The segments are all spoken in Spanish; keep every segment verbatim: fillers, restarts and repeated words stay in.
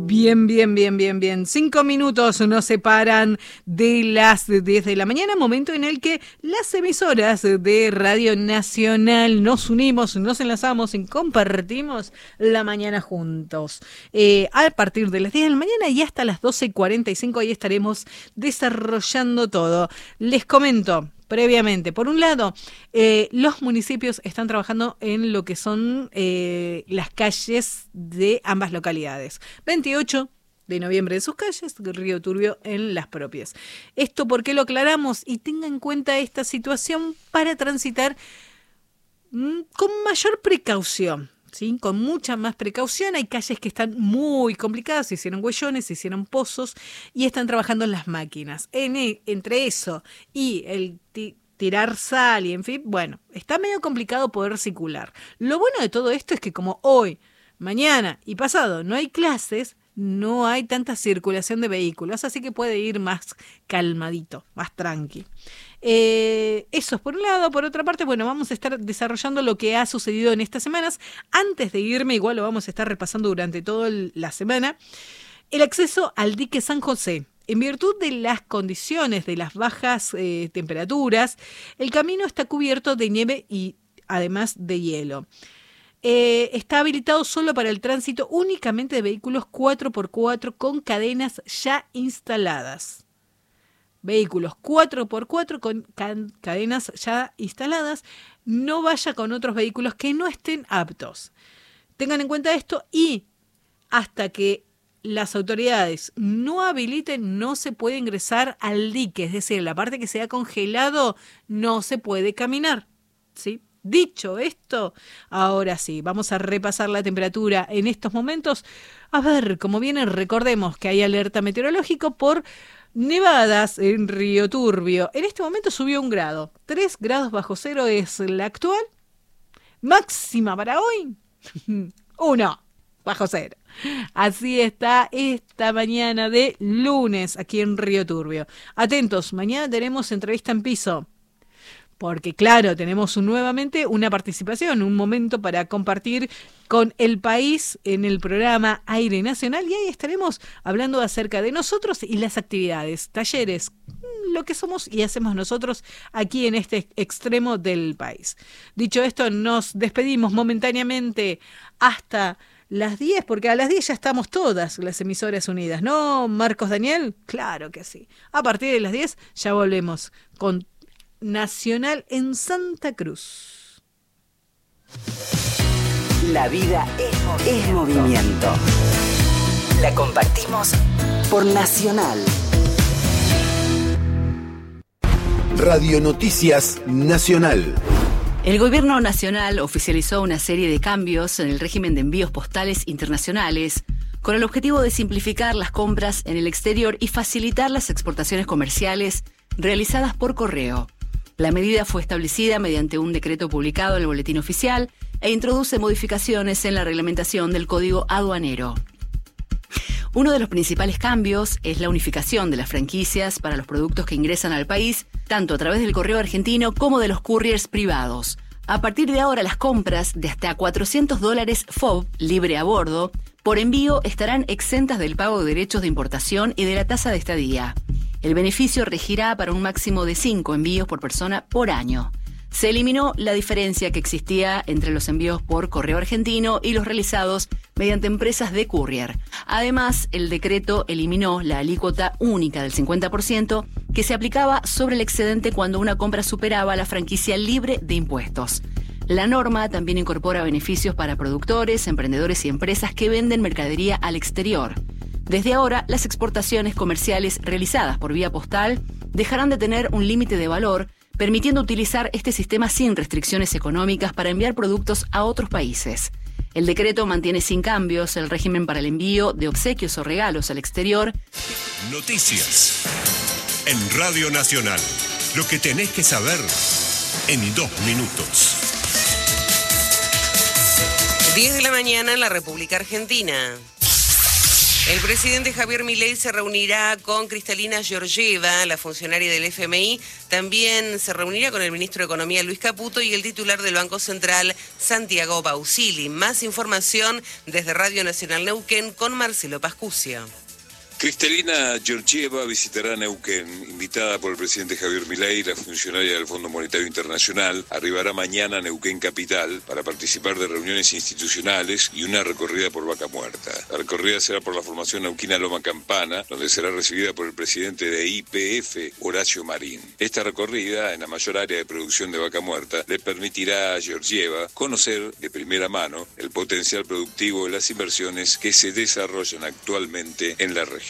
Bien, bien, bien, bien, bien. Cinco minutos nos separan de las diez de la mañana, momento en el que las emisoras de Radio Nacional nos unimos, nos enlazamos y compartimos la mañana juntos. Eh, a partir de las diez de la mañana y hasta las doce y cuarenta y cinco ahí estaremos desarrollando todo. Les comento previamente, por un lado, eh, los municipios están trabajando en lo que son eh, las calles de ambas localidades. veintiocho de noviembre en sus calles, Río Turbio en las propias. Esto, ¿por qué lo aclaramos? Y tenga en cuenta esta situación para transitar mmm, con mayor precaución. ¿Sí? Con mucha más precaución. Hay calles que están muy complicadas, se hicieron huellones, se hicieron pozos y están trabajando en las máquinas. En el, entre eso y el t- tirar sal y en fin, bueno, está medio complicado poder circular. Lo bueno de todo esto es que como hoy, mañana y pasado no hay clases, no hay tanta circulación de vehículos, así que puede ir más calmadito, más tranqui. Eh, eso es por un lado. Por otra parte, bueno, vamos a estar desarrollando lo que ha sucedido en estas semanas. Antes de irme, igual lo vamos a estar repasando durante toda la semana. El acceso al dique San José. En virtud de las condiciones de las bajas eh, temperaturas, el camino está cubierto de nieve y además de hielo. Eh, está habilitado solo para el tránsito únicamente de vehículos cuatro por cuatro con cadenas ya instaladas. Vehículos cuatro por cuatro con can- cadenas ya instaladas, no vaya con otros vehículos que no estén aptos. Tengan en cuenta esto y hasta que las autoridades no habiliten, no se puede ingresar al dique, es decir, la parte que se ha congelado no se puede caminar, ¿sí? Dicho esto, ahora sí, vamos a repasar la temperatura en estos momentos. A ver, como viene, recordemos que hay alerta meteorológico por nevadas en Río Turbio. En este momento subió un grado. Tres grados bajo cero es la actual. Máxima para hoy, uno bajo cero. Así está esta mañana de lunes aquí en Río Turbio. Atentos, mañana tenemos entrevista en piso. Porque claro, tenemos un, nuevamente una participación, un momento para compartir con el país en el programa Aire Nacional y ahí estaremos hablando acerca de nosotros y las actividades, talleres, lo que somos y hacemos nosotros aquí en este extremo del país. Dicho esto, nos despedimos momentáneamente hasta las diez, porque a las diez ya estamos todas las emisoras unidas, ¿no, Marcos Daniel? Claro que sí. A partir de las diez ya volvemos con Nacional en Santa Cruz. La vida es, es movimiento. La compartimos por Nacional. Radio Noticias Nacional. El Gobierno Nacional oficializó una serie de cambios en el régimen de envíos postales internacionales con el objetivo de simplificar las compras en el exterior y facilitar las exportaciones comerciales realizadas por correo. La medida fue establecida mediante un decreto publicado en el Boletín Oficial e introduce modificaciones en la reglamentación del Código Aduanero. Uno de los principales cambios es la unificación de las franquicias para los productos que ingresan al país, tanto a través del correo argentino como de los couriers privados. A partir de ahora, las compras de hasta cuatrocientos dólares F O B, libre a bordo, por envío estarán exentas del pago de derechos de importación y de la tasa de estadía. El beneficio regirá para un máximo de cinco envíos por persona por año. Se eliminó la diferencia que existía entre los envíos por correo argentino y los realizados mediante empresas de courier. Además, el decreto eliminó la alícuota única del cincuenta por ciento que se aplicaba sobre el excedente cuando una compra superaba la franquicia libre de impuestos. La norma también incorpora beneficios para productores, emprendedores y empresas que venden mercadería al exterior. Desde ahora, las exportaciones comerciales realizadas por vía postal dejarán de tener un límite de valor, permitiendo utilizar este sistema sin restricciones económicas para enviar productos a otros países. El decreto mantiene sin cambios el régimen para el envío de obsequios o regalos al exterior. Noticias en Radio Nacional. Lo que tenés que saber en dos minutos. diez de la mañana en la República Argentina. El presidente Javier Milei se reunirá con Cristalina Georgieva, la funcionaria del F M I. También se reunirá con el ministro de Economía, Luis Caputo, y el titular del Banco Central, Santiago Bausili. Más información desde Radio Nacional Neuquén con Marcelo Pascucio. Cristalina Georgieva visitará Neuquén, invitada por el presidente Javier Milei, la funcionaria del Fondo Monetario Internacional. Arribará mañana a Neuquén Capital para participar de reuniones institucionales y una recorrida por Vaca Muerta. La recorrida será por la formación neuquina Loma Campana, donde será recibida por el presidente de I P F, Horacio Marín. Esta recorrida, en la mayor área de producción de Vaca Muerta, le permitirá a Georgieva conocer de primera mano el potencial productivo de las inversiones que se desarrollan actualmente en la región.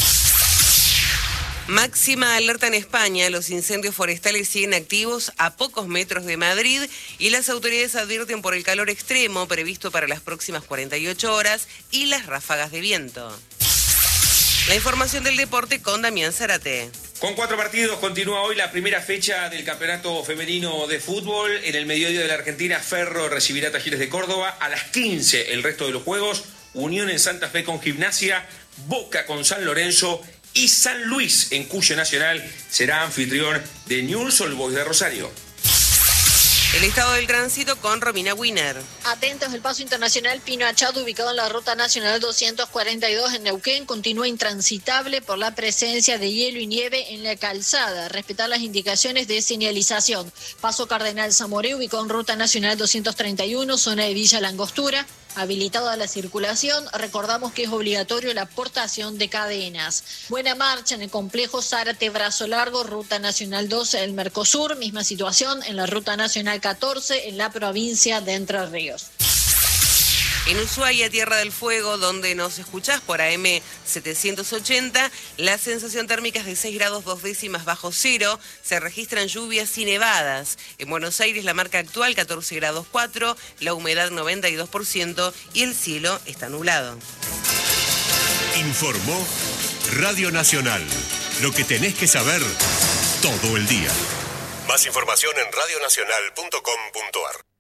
Máxima alerta en España. Los incendios forestales siguen activos a pocos metros de Madrid y las autoridades advierten por el calor extremo previsto para las próximas cuarenta y ocho horas y las ráfagas de viento. La información del deporte con Damián Zárate. Con cuatro partidos continúa hoy la primera fecha del Campeonato Femenino de Fútbol. En el mediodía de la Argentina, Ferro recibirá a Talleres de Córdoba. A las quince el resto de los juegos. Unión en Santa Fe con Gimnasia, Boca con San Lorenzo y San Luis en Cuyo Nacional será anfitrión de Newell's Old Boys de Rosario. El estado del tránsito con Romina Wiener. Atentos, el paso internacional Pino Achado, ubicado en la ruta nacional doscientos cuarenta y dos en Neuquén, continúa intransitable por la presencia de hielo y nieve en la calzada. Respetar las indicaciones de señalización. Paso Cardenal Zamoré, ubicado en ruta nacional doscientos treinta y uno, zona de Villa Langostura. Habilitada la circulación, recordamos que es obligatorio la portación de cadenas. Buena marcha en el complejo Zárate Brazo Largo, Ruta Nacional doce del Mercosur, misma situación en la Ruta Nacional catorce en la provincia de Entre Ríos. En Ushuaia, Tierra del Fuego, donde nos escuchás por A M setecientos ochenta, la sensación térmica es de seis grados dos décimas bajo cero, se registran lluvias y nevadas. En Buenos Aires la marca actual catorce grados cuatro, la humedad noventa y dos por ciento y el cielo está nublado. Informó Radio Nacional, lo que tenés que saber todo el día. Más información en radionacional punto com punto ar.